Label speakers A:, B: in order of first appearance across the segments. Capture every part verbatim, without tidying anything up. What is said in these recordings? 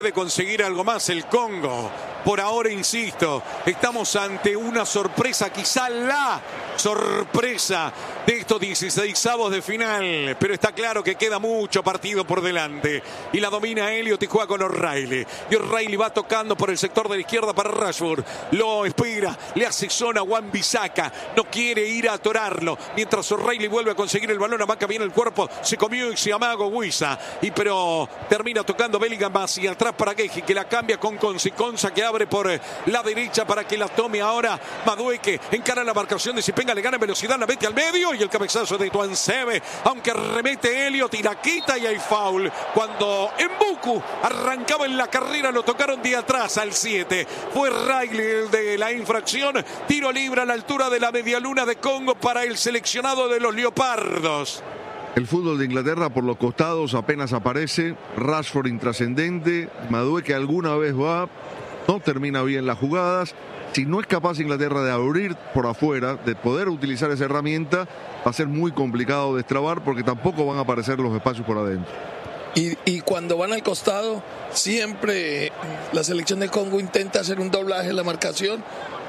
A: de conseguir algo más el Congo. Por ahora, insisto, estamos ante una sorpresa, quizá la sorpresa de estos dieciseisavos de final, pero está claro que queda mucho partido por delante y la domina Elliott y juega con O'Reilly y O'Reilly va tocando por el sector de la izquierda para Rashford, lo espera, le hace zona a Wan-Bissaka, no quiere ir a atorarlo, mientras O'Reilly vuelve a conseguir el balón, amaca bien el cuerpo, se comió y se amago Wissa, y pero termina tocando Bellingham hacia atrás para Guehi, que la cambia con Conza, que abre por la derecha para que la tome ahora Madueke, encara la marcación de Zipenga, le gana en velocidad, la mete al medio y el cabezazo de Tuansebe, aunque remete Elliott y la quita y hay foul. Cuando Mbuku arrancaba en la carrera lo tocaron de atrás al siete, fue Riley el de la infracción, tiro libre a la altura de la medialuna de Congo para el seleccionado de los Leopardos.
B: El fútbol de Inglaterra por los costados apenas aparece, Rashford intrascendente, Madueke alguna vez va, no termina bien las jugadas. Si no es capaz Inglaterra de abrir por afuera, de poder utilizar esa herramienta, va a ser muy complicado destrabar porque tampoco van a aparecer los espacios por adentro.
C: Y, y cuando van al costado, siempre la selección de Congo intenta hacer un doblaje en la marcación.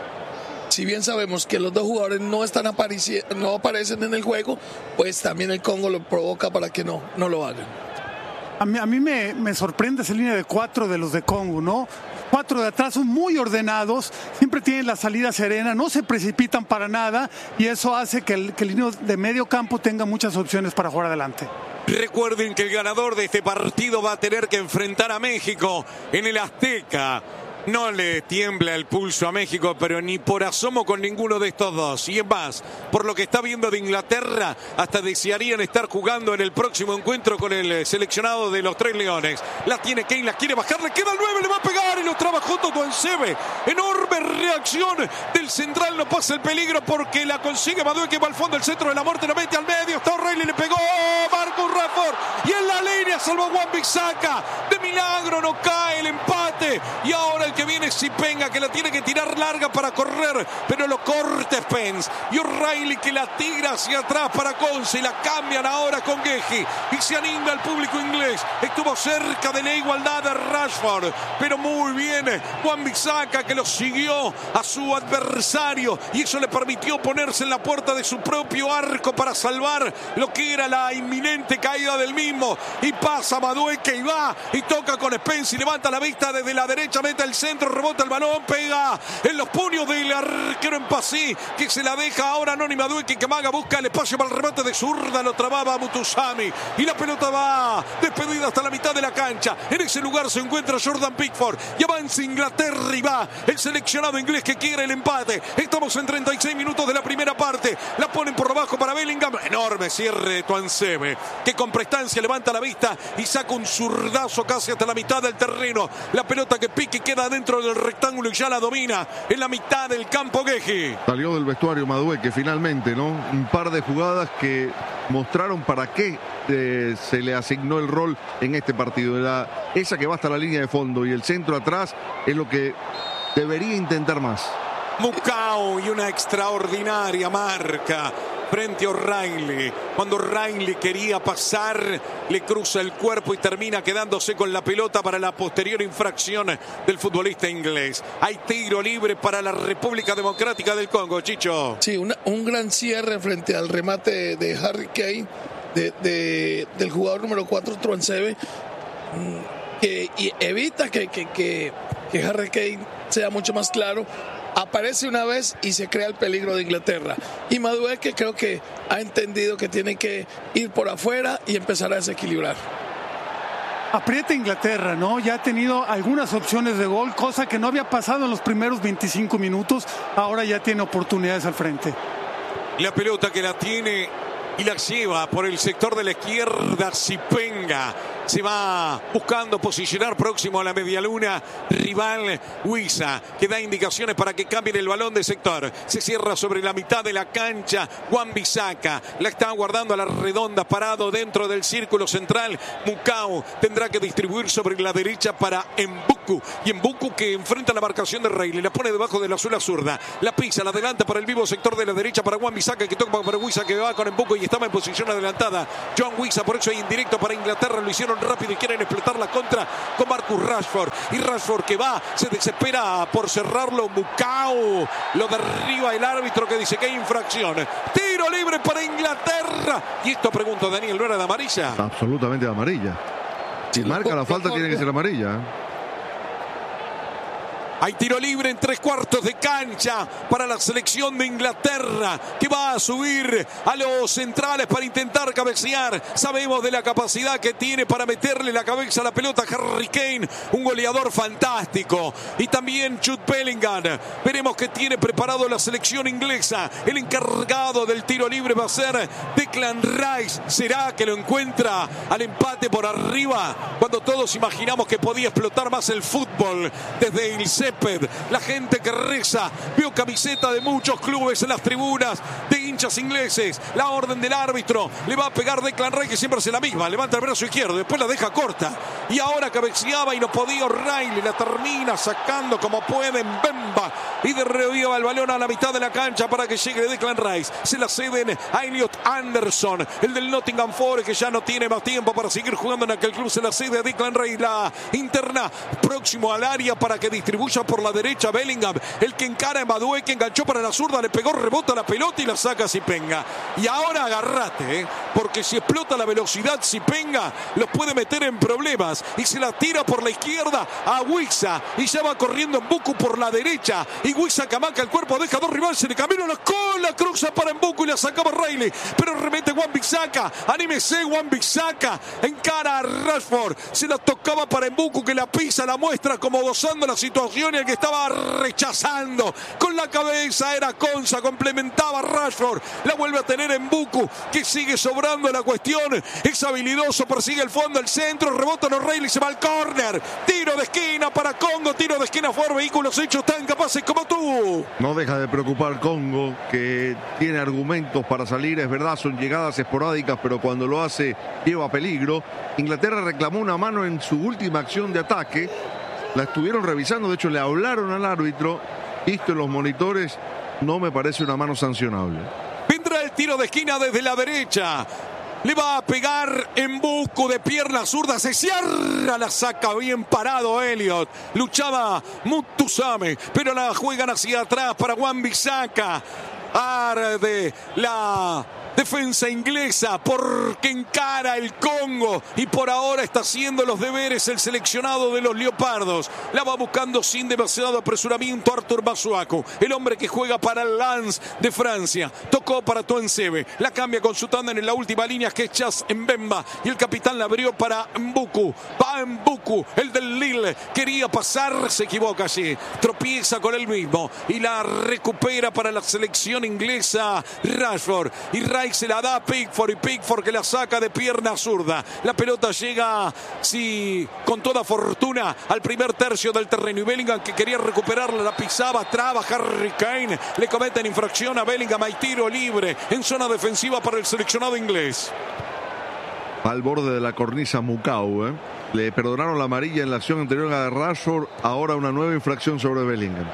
C: Si bien sabemos que los dos jugadores no están apareci- no aparecen en el juego, pues también el Congo lo provoca para que no, no lo hagan.
D: A mí, a mí me, me sorprende esa línea de cuatro de los de Congo, ¿no? Cuatro de atrás son muy ordenados, siempre tienen la salida serena, no se precipitan para nada y eso hace que el, que el línea de medio campo tenga muchas opciones para jugar adelante.
A: Recuerden que el ganador de este partido va a tener que enfrentar a México en el Azteca. No le tiembla el pulso a México, pero ni por asomo con ninguno de estos dos. Y es más, por lo que está viendo de Inglaterra, hasta desearían estar jugando en el próximo encuentro con el seleccionado de los Tres Leones. La tiene Kane, la quiere bajar, le queda el nueve, le va a pegar y lo trabajó Tuansebe. Enorme reacción del central, no pasa el peligro porque la consigue Madueke, va al fondo, el centro de la muerte, lo mete al medio, está O'Reilly, le pegó Marcus Rashford y en la línea salvó Wan-Bissaka. De milagro no cae el empate y ahora el que viene es Zipenga, que la tiene que tirar larga para correr, pero lo corta Spence y O'Reilly que la tira hacia atrás para Conce y la cambian ahora con Guehi y se anima el público inglés. Estuvo cerca de la igualdad de Rashford, pero muy bien Wan-Bissaka que lo siguió a su adversario y eso le permitió ponerse en la puerta de su propio arco para salvar lo que era la inminente caída del mismo. Y pasa Madueke y va y toca con Spence y levanta la vista desde la derecha, mete el centro, rebota el balón, pega en los puños del arquero en Pasí, que se la deja ahora Noni Madueke, que Maga busca el espacio para el remate de zurda, lo trababa Mutusami y la pelota va despedida hasta la mitad de la cancha. En ese lugar se encuentra Jordan Pickford y avanza Inglaterra y va el seleccionado inglés que quiere el empate. Estamos en treinta y seis minutos de la primera parte, la ponen por abajo para Bellingham, enorme cierre de Tuansebe, que con prestancia levanta la vista y saca un zurdazo casi hasta la mitad del terreno. La pelota que pique queda dentro del rectángulo y ya la domina en la mitad del campo Guehi.
B: Salió del vestuario Madueke finalmente, ¿no? Un par de jugadas que mostraron para qué eh, se le asignó el rol en este partido. La, esa que va hasta la línea de fondo y el centro atrás es lo que debería intentar más.
A: Mukau y una extraordinaria marca frente a O'Reilly. Cuando O'Reilly quería pasar, le cruza el cuerpo y termina quedándose con la pelota para la posterior infracción del futbolista inglés. Hay tiro libre para la República Democrática del Congo, Chicho.
C: Sí, una, un gran cierre frente al remate de Harry Kane, de, de, del jugador número cuatro, Tuansebe, que y evita que, que, que, que Harry Kane sea mucho más claro. Aparece una vez y se crea el peligro de Inglaterra. Y Madueke creo que ha entendido que tiene que ir por afuera y empezar a desequilibrar.
D: Aprieta Inglaterra, ¿no? Ya ha tenido algunas opciones de gol, cosa que no había pasado en los primeros veinticinco minutos. Ahora ya tiene oportunidades al frente.
A: La pelota que la tiene y la lleva por el sector de la izquierda Zipenga. Se va buscando posicionar próximo a la medialuna rival Wissa, que da indicaciones para que cambien el balón de sector. Se cierra sobre la mitad de la cancha Wan-Bissaka, la está guardando a la redonda, parado dentro del círculo central. Mukau tendrá que distribuir sobre la derecha para Mbuku. Mbuku. Y Mbuku que enfrenta la marcación de Reilly. La pone debajo de la suela zurda. La pisa, la adelanta para el vivo sector de la derecha para Wan-Bissaka, que toca para Wissa, que va con Mbuku y estaba en posición adelantada. John Wissa, por eso hay indirecto para Inglaterra. Lo hicieron rápido y quieren explotar la contra con Marcus Rashford. Y Rashford que va, se desespera por cerrarlo. Mukau lo derriba el árbitro que dice que hay infracción. Tiro libre para Inglaterra. Y esto pregunto, Daniel, ¿no era de amarilla?
B: Absolutamente de amarilla. Si marca la falta, tiene que ser amarilla.
A: Hay tiro libre en tres cuartos de cancha para la selección de Inglaterra, que va a subir a los centrales para intentar cabecear. Sabemos de la capacidad que tiene para meterle la cabeza a la pelota Harry Kane, un goleador fantástico. Y también Jude Bellingham. Veremos qué tiene preparado la selección inglesa. El encargado del tiro libre va a ser Declan Rice. ¿Será que lo encuentra al empate por arriba? Cuando todos imaginamos que podía explotar más el fútbol desde el C. La gente que reza, vio camiseta de muchos clubes en las tribunas de hinchas ingleses. La orden del árbitro, le va a pegar Declan Rice, que siempre hace la misma, levanta el brazo izquierdo, después la deja corta y ahora cabeceaba y no podía O'Reilly, la termina sacando como puede en Bemba y derriba el balón a la mitad de la cancha para que llegue Declan Rice. Se la ceden a Elliot Anderson, el del Nottingham Forest, que ya no tiene más tiempo para seguir jugando en aquel club. Se la cede a Declan Rice, la interna próximo al área para que distribuya por la derecha Bellingham, el que encara a Madueke, que enganchó para la zurda, le pegó, rebota la pelota y la saca Zipenga. Y ahora agarrate, ¿eh? porque si explota la velocidad Zipenga, los puede meter en problemas. Y se la tira por la izquierda a Wissa, y ya va corriendo Mbuku por la derecha. Y Wissa camaca el cuerpo, deja dos rivales, se le cambió la cola, cruza para Mbuku y la sacaba Reilly. Pero remete Wan-Bissaka, anímese Wan-Bissaka, encara a Rashford, se la tocaba para Mbuku, que la pisa, la muestra como dosando la situación. Y el que estaba rechazando con la cabeza era Konsa, complementaba a Rashford, la vuelve a tener en Mbuku, que sigue sobrando la cuestión, es habilidoso, persigue el fondo, el centro, rebota en O'Reilly, se va al córner, tiro de esquina para Congo, tiro de esquina por vehículos hechos tan capaces como tú.
B: No deja de preocupar Congo, que tiene argumentos para salir, es verdad, son llegadas esporádicas, pero cuando lo hace lleva peligro. Inglaterra reclamó una mano en su última acción de ataque. La estuvieron revisando, de hecho le hablaron al árbitro, visto en los monitores, no me parece una mano sancionable.
A: Vendrá el tiro de esquina desde la derecha. Le va a pegar en Mbuku de pierna zurda, se cierra, la saca bien parado Elliot. Luchaba Mutusame, pero la juegan hacia atrás para Wan-Bissaka. Arde la defensa inglesa porque encara el Congo y por ahora está haciendo los deberes el seleccionado de los Leopardos. La va buscando sin demasiado apresuramiento Arthur Masuaku, el hombre que juega para el Lens de Francia. Tocó para Tuanzebe, la cambia con su tándem en la última línea, que es Chas Mbemba, y el capitán la abrió para Mbuku. Va Mbuku, el del Lille, quería pasar, se equivoca allí, tropieza con él mismo y la recupera para la selección inglesa Rashford. Y Rashford se la da a Pickford, y Pickford que la saca de pierna zurda. La pelota llega, sí, con toda fortuna al primer tercio del terreno, y Bellingham, que quería recuperarla, la pisaba, traba Harry Kane, le cometen infracción a Bellingham. Hay tiro libre en zona defensiva para el seleccionado inglés.
B: Al borde de la cornisa Mukau, ¿eh? Le perdonaron la amarilla en la acción anterior a Rashford, ahora una nueva infracción sobre Bellingham.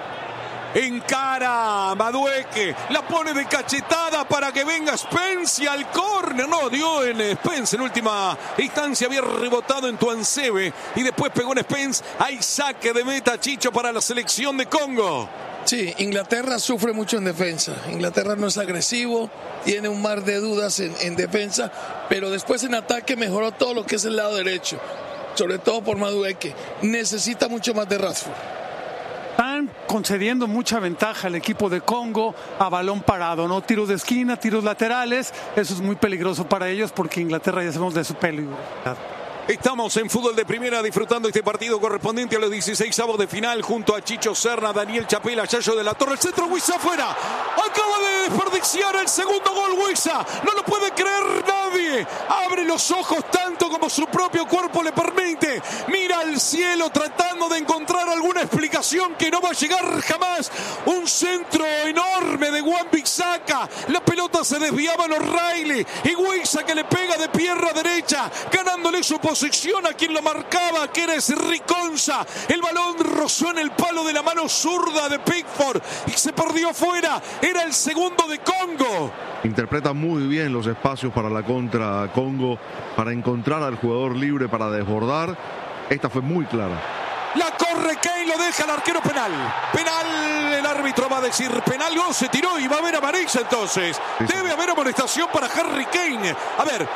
A: Encara Madueke, la pone de cachetada para que venga Spence al córner. No dio en Spence en última instancia, había rebotado en Tuanzebe y después pegó en Spence. Hay saque de meta, Chicho, para la selección de Congo.
C: Sí, Inglaterra sufre mucho en defensa. Inglaterra no es agresivo, tiene un mar de dudas en, en defensa, pero después en ataque mejoró todo lo que es el lado derecho, sobre todo por Madueke. Necesita mucho más de Rashford.
D: Están concediendo mucha ventaja al equipo de Congo a balón parado, ¿no? Tiros de esquina, tiros laterales, eso es muy peligroso para ellos porque Inglaterra ya sabemos de su peligro.
A: Estamos en Fútbol de Primera disfrutando este partido correspondiente a los dieciseisavos de final junto a Chicho Serna, Daniel Chapela, Yayo de la Torre. El centro, Wissa afuera. Acaba de desperdiciar el segundo gol Wissa. No lo puede creer nadie. nadie abre los ojos tanto como su propio cuerpo le permite. Mira al cielo tratando de encontrar alguna explicación que no va a llegar jamás. Un centro enorme de Wan-Bissaka. La pelota se desviaba a O'Reilly. Higuaín que le pega de pierna derecha, ganándole su posición a quien lo marcaba, que era ese Riconza. El balón rozó en el palo de la mano zurda de Pickford y se perdió fuera. Era el segundo de Congo.
B: Interpreta muy bien los espacios para la contra Congo, para encontrar al jugador libre para desbordar. Esta fue muy clara.
A: La corre Kane, lo deja el arquero. Penal. Penal, el árbitro va a decir penal. No, se tiró y va a haber amarilla entonces. Sí, sí. Debe haber amonestación para Harry Kane. A ver,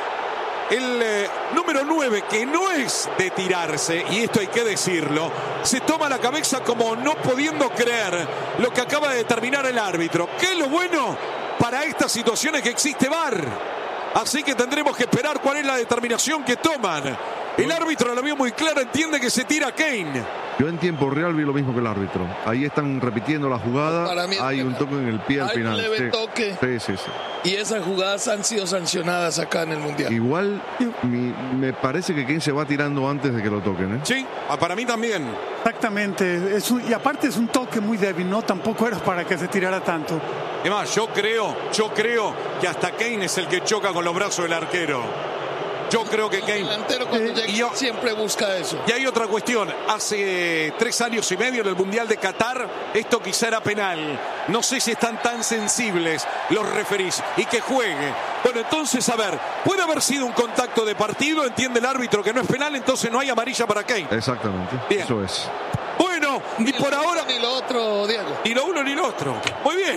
A: el eh, número nueve, que no es de tirarse, y esto hay que decirlo, se toma la cabeza como no pudiendo creer lo que acaba de determinar el árbitro. ¿Qué es lo bueno? Para estas situaciones que existe V A R. Así que tendremos que esperar cuál es la determinación que toman. El árbitro la vio muy clara, entiende que se tira Kane.
B: Yo en tiempo real vi lo mismo que el árbitro. Ahí están repitiendo la jugada. Hay un toque en el pie al
C: Hay
B: final.
C: un leve
B: sí.
C: toque.
B: Sí, sí, sí.
C: Y esas jugadas han sido sancionadas acá en el Mundial.
B: Igual mi, me parece que Kane se va tirando antes de que lo toquen, ¿eh?
A: Sí, para mí también.
D: Exactamente. Es un, y aparte es un toque muy débil, ¿no? Tampoco era para que se tirara tanto.
A: Además, yo creo, yo creo que hasta Kane es el que choca con los brazos del arquero. Yo creo que Kane...
C: El delantero cuando
D: eh,
C: llega
A: y yo,
C: siempre busca eso.
A: Y hay otra cuestión. Hace tres años y medio en el Mundial de Qatar, esto quizá era penal. No sé si están tan sensibles los referís y que juegue. Bueno, entonces, a ver, puede haber sido un contacto de partido, entiende el árbitro que no es penal, entonces no hay amarilla para Kane.
B: Exactamente.
A: Bien.
B: Eso es.
A: Bueno, y
C: Ni
A: por
C: lo
A: ahora...
C: uno, ni lo otro, Diego.
A: Ni lo uno ni lo otro. Muy bien.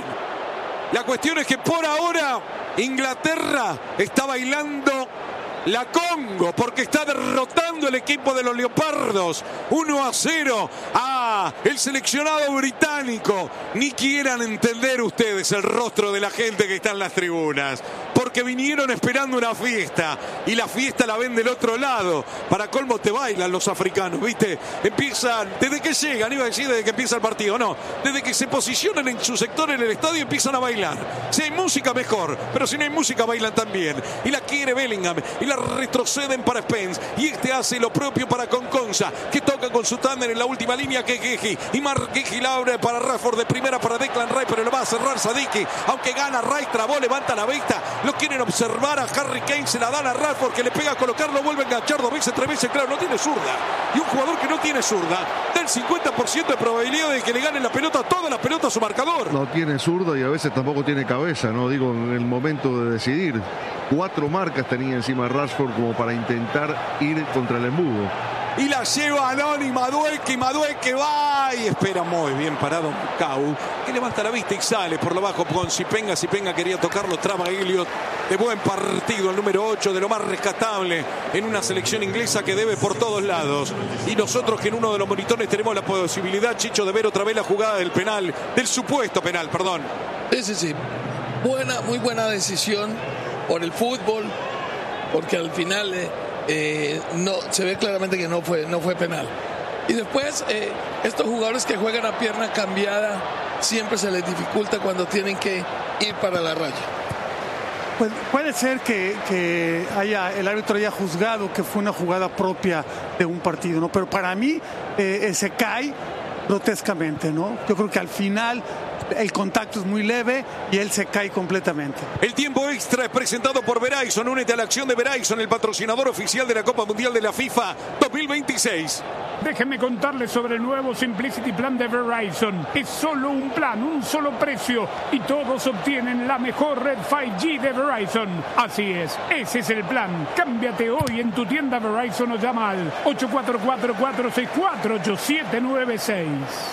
A: La cuestión es que por ahora Inglaterra está bailando la Congo, porque está derrotando el equipo de los Leopardos uno a cero a el seleccionado británico. Ni quieran entender ustedes el rostro de la gente que está en las tribunas, porque vinieron esperando una fiesta y la fiesta la ven del otro lado. Para colmo te bailan los africanos, ¿viste? Empiezan, desde que llegan, iba a decir desde que empieza el partido, no, desde que se posicionan en su sector en el estadio empiezan a bailar. Si hay música mejor, pero si no hay música bailan también. Y la quiere Bellingham y la retroceden para Spence, y este hace lo propio para Conconza, que toca con su tándem en la última línea, que es Geji, y Mark Geji la abre para Rashford de primera para Declan Rice, pero lo va a cerrar Sadiki, aunque gana Rice, trabó, levanta la vista, lo quieren observar a Harry Kane, se la dan a Rashford, que le pega a colocarlo, vuelve a enganchar dos veces, tres veces, claro, no tiene zurda, y un jugador que no tiene zurda, da el cincuenta por ciento de probabilidad de que le gane la pelota, toda la pelota a su marcador.
B: No tiene zurda y a veces tampoco tiene cabeza, no digo en el momento de decidir. Cuatro marcas tenía encima Rashford como para intentar ir contra el embudo.
A: Y la lleva Anoni Madueque, y Madueque va y espera muy bien parado Cau, que levanta la vista y sale por lo bajo con Sipenga. Sipenga quería tocarlo, traba Elliot. De buen partido, el número ocho, de lo más rescatable en una selección inglesa que debe por todos lados. Y nosotros que en uno de los monitores tenemos la posibilidad, Chicho, de ver otra vez la jugada del penal, del supuesto penal, perdón.
C: Sí, sí, sí. Buena, muy buena decisión por el fútbol, porque al final eh, eh, no se ve claramente que no fue, no fue penal. Y después, eh, estos jugadores que juegan a pierna cambiada siempre se les dificulta cuando tienen que ir para la raya.
D: Pues puede ser que, que haya el árbitro haya juzgado que fue una jugada propia de un partido, ¿no? Pero para mí eh, se cae grotescamente, ¿no? Yo creo que al final el contacto es muy leve y él se cae completamente.
A: El tiempo extra es presentado por Verizon. Únete a la acción de Verizon, el patrocinador oficial de la Copa Mundial de la FIFA dos mil veintiséis.
E: Déjenme contarles sobre el nuevo Simplicity Plan de Verizon. Es solo un plan, un solo precio, y todos obtienen la mejor red cinco G de Verizon. Así es, ese es el plan. Cámbiate hoy en tu tienda Verizon o llama al ocho cuatro cuatro, cuatro seis cuatro, ocho siete nueve seis.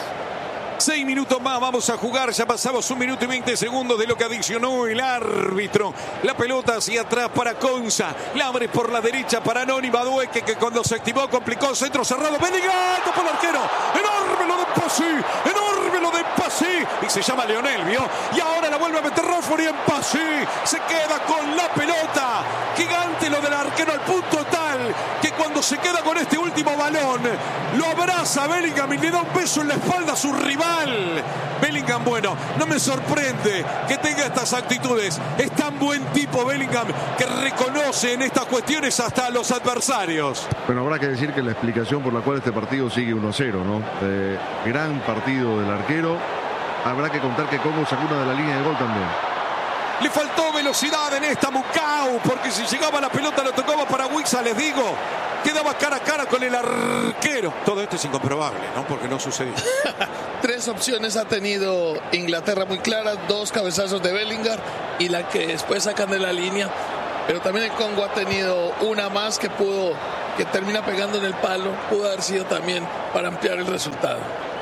A: Seis minutos más, vamos a jugar. Ya pasamos un minuto y veinte segundos de lo que adicionó el árbitro. La pelota hacia atrás para Conza. La abre por la derecha para Anoni Madueque, que cuando se activó complicó. Centro cerrado. Bellingham, por el arquero. Enorme lo de Passy. Enorme lo de Passy. Y se llama Leonel, ¿vio? Y ahora la vuelve a meter Rashford y en Passy se queda con la pelota. Gigante lo del arquero al punto tal que cuando cuando se queda con este último balón, lo abraza a Bellingham y le da un beso en la espalda a su rival. Bellingham, bueno, no me sorprende que tenga estas actitudes. Es tan buen tipo Bellingham que reconoce en estas cuestiones hasta a los adversarios.
B: Bueno, habrá que decir que la explicación por la cual este partido sigue uno a cero, ¿no? Eh, gran partido del arquero. Habrá que contar que Congo sacó una de la línea de gol también.
A: Le faltó velocidad en esta Mucau, porque si llegaba la pelota lo tocaba para Wissa, les digo, quedaba cara a cara con el arquero. Todo esto es incomprobable, ¿no? Porque no sucedió.
C: Tres opciones ha tenido Inglaterra muy claras, dos cabezazos de Bellingham y la que después sacan de la línea. Pero también el Congo ha tenido una más que pudo, que termina pegando en el palo, pudo haber sido también para ampliar el resultado.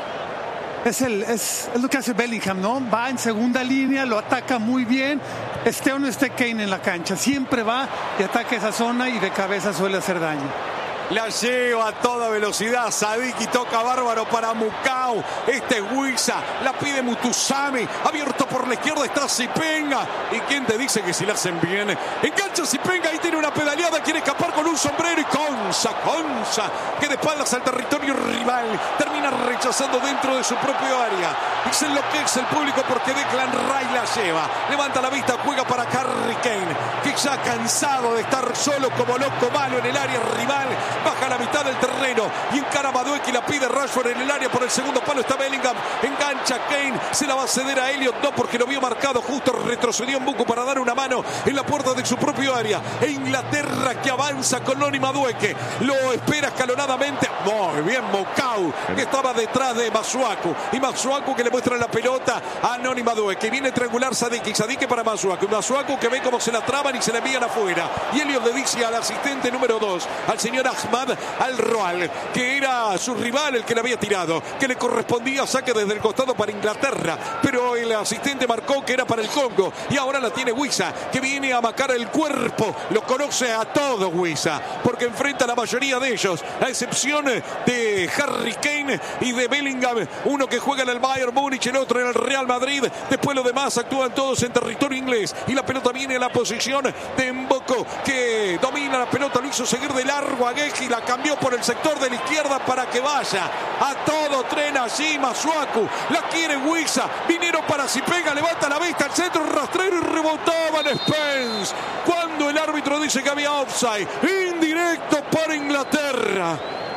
D: Es, el, es, es lo que hace Bellingham, ¿no? Va en segunda línea, lo ataca muy bien. Esté o no esté Kane en la cancha, siempre va y ataca esa zona y de cabeza suele hacer daño.
A: La lleva a toda velocidad Sadik y toca bárbaro para Mucau. Este es Wissa, la pide Mutusami. Abierto por la izquierda está Zipenga. ¿Y quién te dice que si la hacen bien? Engancha Zipenga y tiene una pedaleada. Quiere escapar con un sombrero y Konsa, Konsa, que de espaldas al territorio rival termina rechazando dentro de su propio área. Y se enloquece el público porque Declan Rice la lleva. Levanta la vista, juega para Harry Kane, que ya cansado de estar solo como loco malo en el área rival. Baja a la mitad del terreno y encara a Madueke y la pide Rashford en el área. Por el segundo palo está Bellingham. Engancha Kane. Se la va a ceder a Elliot. No, porque lo vio marcado. Justo retrocedió en Buku para dar una mano en la puerta de su propio área. E Inglaterra que avanza con Noni Madueke. Lo espera escalonadamente. Muy bien Mucau, que estaba detrás de Masuaku. Y Masuaku que le muestra la pelota a Noni Madueke. Viene triangular Sadik. Y Sadik para Masuaku. Masuaku que ve cómo se la traban y se la envían afuera. Y Elliot le dice al asistente número dos, al señor Ahmad Al-Roal, que era su rival el que le había tirado, que le correspondía saque desde el costado para Inglaterra, pero el asistente marcó que era para el Congo y ahora la tiene Wissa, que viene a marcar el cuerpo. Lo conoce a todos Wissa, porque enfrenta a la mayoría de ellos, a excepción de Harry Kane y de Bellingham, uno que juega en el Bayern Múnich, el otro en el Real Madrid. Después los demás actúan todos en territorio inglés y la pelota viene a la posición de Mboko, que domina la pelota, lo hizo seguir de largo a Geji, la cambió por el sector de la izquierda para que vaya a todo tren allí. Masuaku, la quiere Wissa, Vinero para Zipenga, levanta la vista al centro, rastrero y rebotaba en Spence cuando el árbitro dice que había offside indirecto para Inglaterra.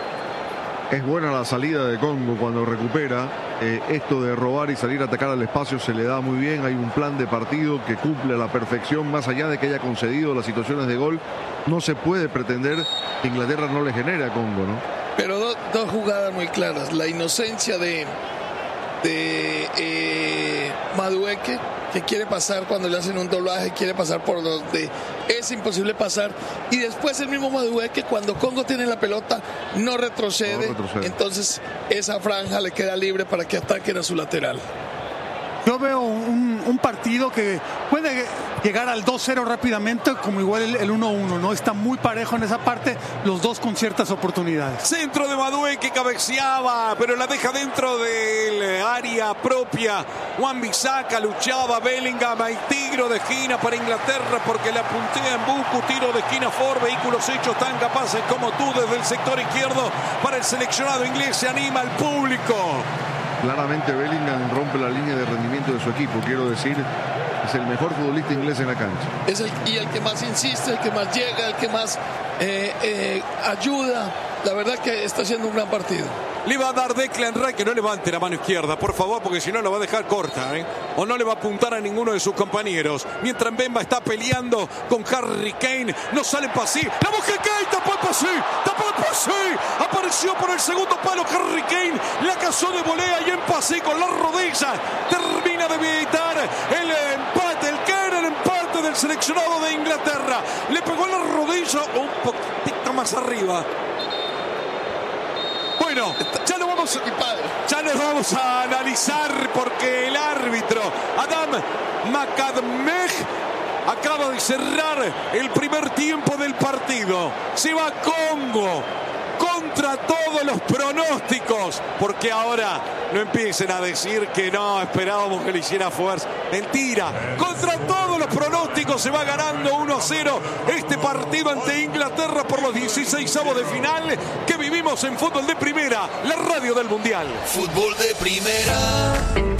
B: Es buena la salida de Congo cuando recupera. Eh, esto de robar y salir a atacar al espacio se le da muy bien. Hay un plan de partido que cumple a la perfección, más allá de que haya concedido las situaciones de gol. No se puede pretender que Inglaterra no le genere a Congo, ¿no? Pero
C: do, dos jugadas muy claras. La inocencia de, de eh, Madueke, que quiere pasar cuando le hacen un doblaje, quiere pasar por donde es imposible pasar, y después el mismo Madueke cuando Congo tiene la pelota no retrocede, no retrocede, entonces esa franja le queda libre para que ataquen a su lateral.
D: Yo veo un, un partido que puede llegar al dos cero rápidamente, como igual el, el uno uno, ¿no? Está muy parejo en esa parte, los dos con ciertas oportunidades.
A: Centro de Madueke que cabeceaba, pero la deja dentro del área propia. Wan-Bissaka luchaba, Bellingham, hay tiro de esquina para Inglaterra porque la puntea en Buku, tiro de esquina for vehículos hechos tan capaces como tú desde el sector izquierdo para el seleccionado inglés. Se anima al público.
B: Claramente Bellingham rompe la línea de rendimiento de su equipo, quiero decir, es el mejor futbolista inglés en la cancha.
C: Es el, y el que más insiste, el que más llega, el que más eh, eh, ayuda. La verdad que está haciendo un gran partido.
A: Le va a dar Declan Rice que no levante la mano izquierda, por favor, porque si no lo va a dejar corta, ¿eh? O no le va a apuntar a ninguno de sus compañeros. Mientras Mbemba está peleando con Harry Kane, no sale Pasí. La busca Kane, tapó el Pasí, tapó el Pasí. Apareció por el segundo palo Harry Kane, la cazó de volea y en Pasí con la rodilla termina de evitar el empate, el que era el empate del seleccionado de Inglaterra. Le pegó la rodilla un poquitito más arriba. Bueno, ya lo vamos, ya lo vamos a analizar porque el árbitro Adam Makadmeh acaba de cerrar el primer tiempo del partido. Se va Congo contra contra todos los pronósticos, porque ahora no empiecen a decir que no, esperábamos que le hiciera fuerza. Mentira, contra todos los pronósticos se va ganando uno a cero este partido ante Inglaterra por los dieciseisavos de final que vivimos en Fútbol de Primera, la radio del Mundial.
F: Fútbol de Primera.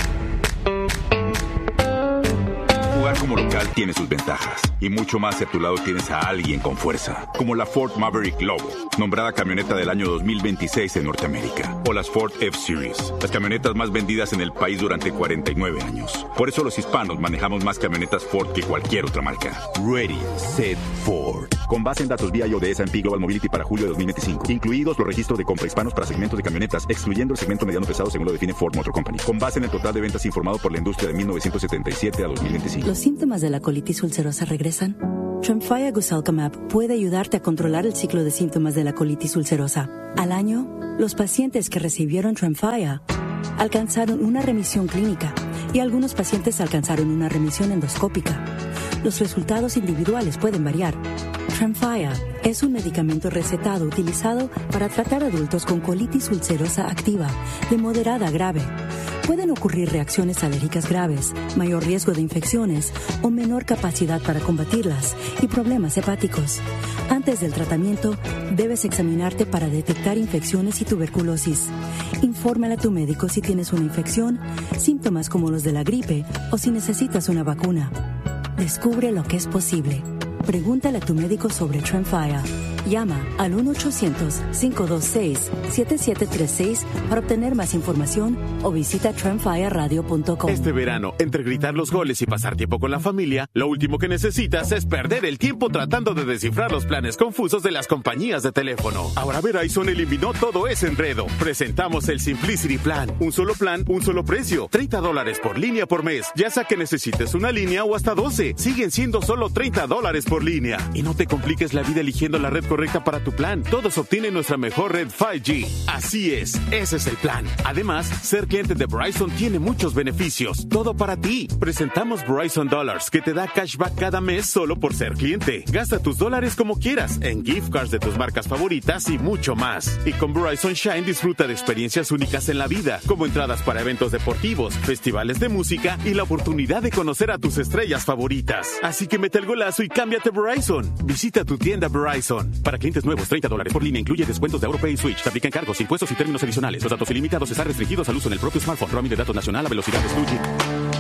G: Jugar como local tiene sus ventajas y mucho más si a tu lado tienes a alguien con fuerza, como la Ford Maverick Lobo, nombrada camioneta del año dos mil veintiséis en Norteamérica, o las Ford F-Series, las camionetas más vendidas en el país durante cuarenta y nueve años. Por eso los hispanos manejamos más camionetas Ford que cualquier otra marca. Ready, Set, Ford. Con base en datos B I O de S and P Global Mobility para julio de dos mil veinticinco, incluidos los registros de compra hispanos para segmentos de camionetas, excluyendo el segmento mediano pesado según lo define Ford Motor Company. Con base en el total de ventas informado por la industria de mil novecientos setenta y siete a dos mil veinticinco.
H: ¿Los síntomas de la colitis ulcerosa regresan? Tremfya Guselkumab puede ayudarte a controlar el ciclo de síntomas de la colitis ulcerosa. Al año, los pacientes que recibieron Tremfya alcanzaron una remisión clínica y algunos pacientes alcanzaron una remisión endoscópica. Los resultados individuales pueden variar. Tremfya es un medicamento recetado utilizado para tratar adultos con colitis ulcerosa activa de moderada a grave. Pueden ocurrir reacciones alérgicas graves, mayor riesgo de infecciones o menor capacidad para combatirlas y problemas hepáticos. Antes del tratamiento, debes examinarte para detectar infecciones y tuberculosis. Infórmale a tu médico si tienes una infección, síntomas como los de la gripe o si necesitas una vacuna. Descubre lo que es posible. Pregúntale a tu médico sobre Tremfya. Llama al uno ochocientos, cinco dos seis, siete siete tres seis para obtener más información o visita tremfya radio punto com.
I: Este verano, entre gritar los goles y pasar tiempo con la familia, lo último que necesitas es perder el tiempo tratando de descifrar los planes confusos de las compañías de teléfono. Ahora Verizon eliminó todo ese enredo. Presentamos el Simplicity Plan. Un solo plan, un solo precio. treinta dólares por línea por mes. Ya sea que necesites una línea o hasta doce. Siguen siendo solo treinta dólares por línea. Y no te compliques la vida eligiendo la red correcta para tu plan. Todos obtienen nuestra mejor red cinco G. Así es, ese es el plan. Además, ser cliente de Verizon tiene muchos beneficios. Todo para ti. Presentamos Verizon Dollars, que te da cashback cada mes solo por ser cliente. Gasta tus dólares como quieras, en gift cards de tus marcas favoritas y mucho más. Y con Verizon Shine disfruta de experiencias únicas en la vida, como entradas para eventos deportivos, festivales de música y la oportunidad de conocer a tus estrellas favoritas. Así que mete el golazo y cámbiate Verizon. Visita tu tienda Verizon. Para clientes nuevos, treinta dólares por línea incluye descuentos de AuroPay y Switch. Se aplican cargos, impuestos y términos adicionales. Los datos ilimitados están restringidos al uso en el propio smartphone. Roaming de datos nacional a velocidades dos G.